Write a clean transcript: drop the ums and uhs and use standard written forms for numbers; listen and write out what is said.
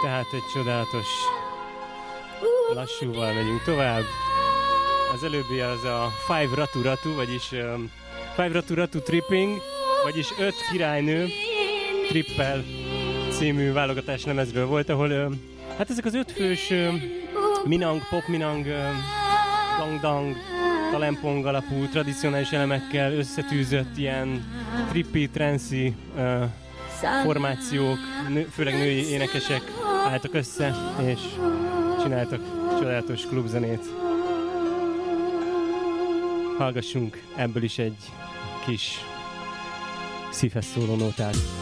Tehát egy csodálatos lassúval megyünk tovább. Az előbbi az a Five Ratu Ratu, vagyis Five Ratu Ratu Tripping, vagyis 5 királynő trippel című válogatás lemezről volt, ahol hát ezek az 5 fős minang, pop minang, dang-dang, talempong alapú tradicionális elemekkel összetűzött ilyen trippi, trancy formációk, főleg női énekesek álltak össze, és csináltak csodálatos klubzenét. Hallgassunk ebből is egy kis szívhez szóló nótát.